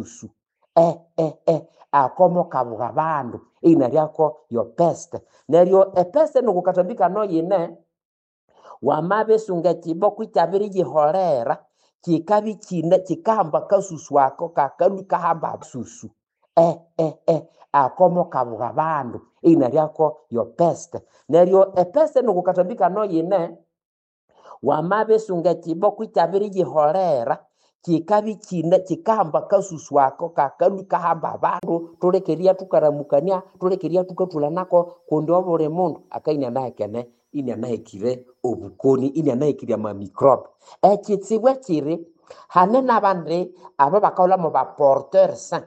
susu akomo kabuga bandu inaryako yo peste neryo epeste nokukatambika no yine wamabe sunga kibo kwitabiri gihorera kikabi kine kikamba kasusu wako kakalu kahamba susu akomo kabuga bandu inaryako yo peste neryo epeste nokukatambika no yine wamabe sunga kibo kwitabiri gihorera kikabi kine kikamba kasusu wako kakalu kahamba bandu tulekeria tukaramukania tulekeria tukatulanako kundi obore mundu akaina naekene ina naekire obukoni ina naekiria ma microbe ekitsibwe kiri hanena bande aba bakaula mu ba porteur sain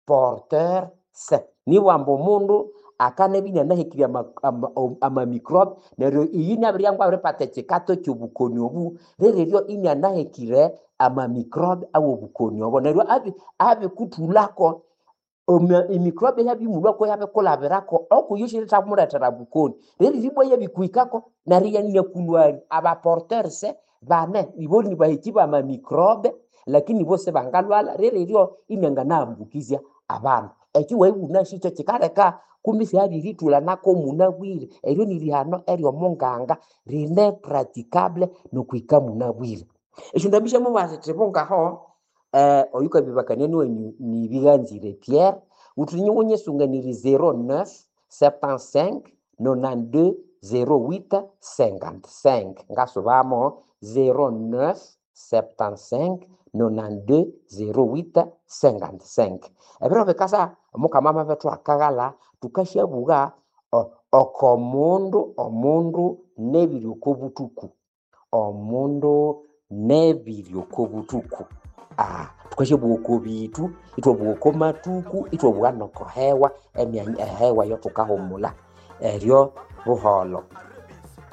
ni wambo mundu akane bina naekiria ama microbe neryo iyina byangwa repate kikato cyobukoni obu reryo ina naekire ama microbe awo bukoni obo neryo abi kutulako imicrobe yabimulwako yabekolabirako okuyishirita muretera bukoni reri riboye bikuikako nariya nine kulwari aba porteurs bane iboni bahikiba ama microbe lakini bose bangalwala reri ryo inengana ambukizia abantu ekiwe unashicho kikareka kumisi yabiritula nako munabwire eryo nirihano eryo munganga rine praticable nokuika munabwire eshundabisha mubaze tebongaho oyuka bibakane ni biganzire Pierre utunye sunga ni 09 75 92 08 55 ngaso bamo 09 75 92 08 55 ebero bekasa mukamama betu akagala tukashabuga omundu nebiruko butuku omundu nebiruko butuku tukashe buko bitu itwa buko matuku itwa bwanoko hewa hewa yo tukahumula eryo buholo